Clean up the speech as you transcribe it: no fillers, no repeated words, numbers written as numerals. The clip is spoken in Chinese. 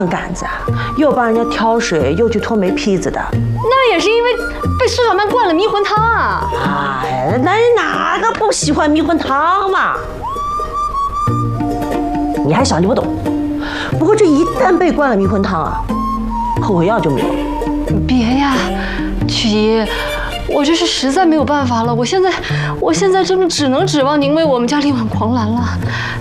杆子，又帮人家挑水，又去拖煤坯子的。 那也是因为被苏小曼灌了迷魂汤啊！ 哎，男人哪个不喜欢迷魂汤嘛？你还小，你不懂。不过这一旦被灌了迷魂汤啊，后悔药就没有了。 别呀，曲姨，我这是实在没有办法了。我现在真的只能指望您为我们家力挽狂澜了。